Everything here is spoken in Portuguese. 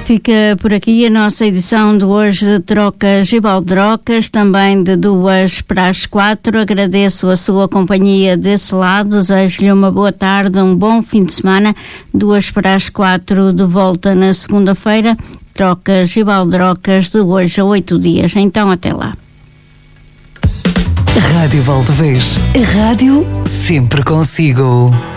Fica por aqui a nossa edição de hoje de Trocas e Baldrocas, também de 2 para as 4. Agradeço a sua companhia desse lado, desejo-lhe uma boa tarde, um bom fim de semana. 2 para as 4 de volta na segunda-feira. Trocas e Baldrocas de hoje a 8 dias. Então até lá. Rádio Valdevez, a rádio sempre consigo.